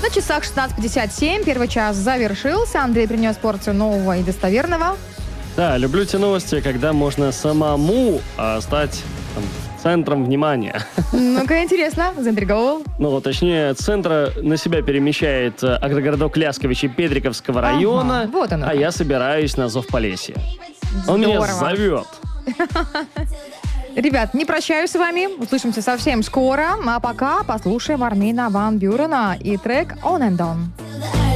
На часах 16:57. Первый час завершился. Андрей принес порцию нового и достоверного. Да, люблю те новости, когда можно самому стать центром внимания. Ну-ка, интересно, заинтриговал. Ну, точнее, центра на себя перемещает агрогородок Лясковичи Петриковского района, Ага, вот оно а как. я собираюсь на зов Полесья. Он меня Здорово. зовет. Ребят, не прощаюсь с вами. Услышимся совсем скоро. А пока послушаем Армина ван Бюрена и трек «On and On».